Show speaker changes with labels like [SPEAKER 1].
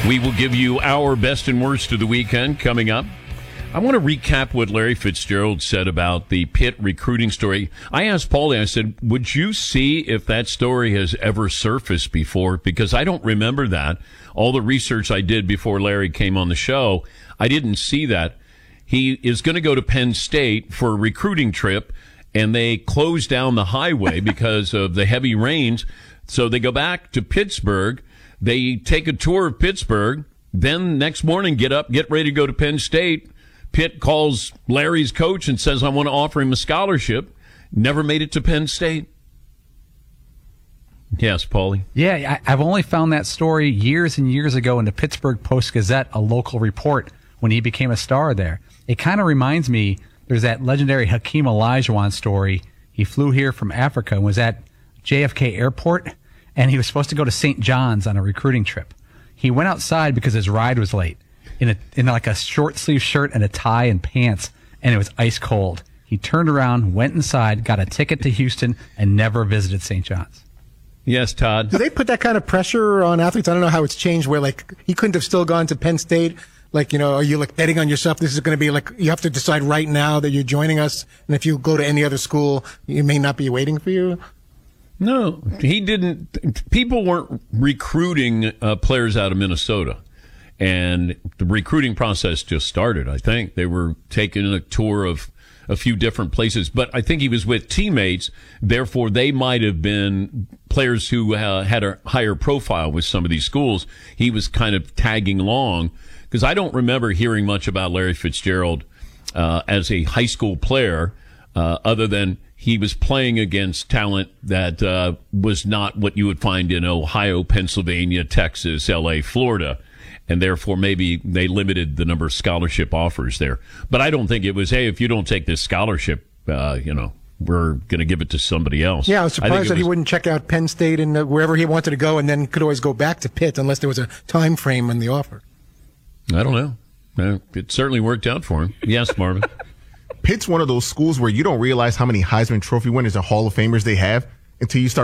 [SPEAKER 1] We will give you our best and worst of the weekend coming up. I want to recap what Larry Fitzgerald said about the Pitt recruiting story. I asked Paulie, I said, would you see if that story has ever surfaced before? Because I don't remember that. All the research I did before Larry came on the show, I didn't see that. He is going to go to Penn State for a recruiting trip, and they closed down the highway because of the heavy rains. So they go back to Pittsburgh. They take a tour of Pittsburgh. Then next morning, get up, get ready to go to Penn State. Pitt calls Larry's coach and says, I want to offer him a scholarship. Never made it to Penn State. Yes, Paulie?
[SPEAKER 2] Yeah, I've only found that story years and years ago in the Pittsburgh Post-Gazette, a local report, when he became a star there. It kind of reminds me, there's that legendary Hakeem Olajuwon story. He flew here from Africa and was at JFK Airport, and he was supposed to go to St. John's on a recruiting trip. He went outside because his ride was late in like a short sleeve shirt and a tie and pants, and it was ice cold. He turned around, went inside, got a ticket to Houston, and never visited St. John's.
[SPEAKER 1] Yes, Todd.
[SPEAKER 3] Do they put that kind of pressure on athletes? I don't know how it's changed where, like, he couldn't have still gone to Penn State. Like, you know, are you, like, betting on yourself? This is going to be, like, you have to decide right now that you're joining us. And if you go to any other school, you may not be waiting for you.
[SPEAKER 1] No, he didn't. People weren't recruiting players out of Minnesota. And the recruiting process just started, I think. They were taking a tour of a few different places. But I think he was with teammates. Therefore, they might have been players who had a higher profile with some of these schools. He was kind of tagging along. Because I don't remember hearing much about Larry Fitzgerald as a high school player, other than he was playing against talent that was not what you would find in Ohio, Pennsylvania, Texas, L.A., Florida. And therefore, maybe they limited the number of scholarship offers there. But I don't think it was, hey, if you don't take this scholarship, we're going to give it to somebody else.
[SPEAKER 3] Yeah, I was surprised that he wouldn't check out Penn State and wherever he wanted to go, and then could always go back to Pitt unless there was a time frame in the offer.
[SPEAKER 1] I don't know. It certainly worked out for him. Yes, Marvin.
[SPEAKER 4] Pitt's one of those schools where you don't realize how many Heisman Trophy winners and Hall of Famers they have until you start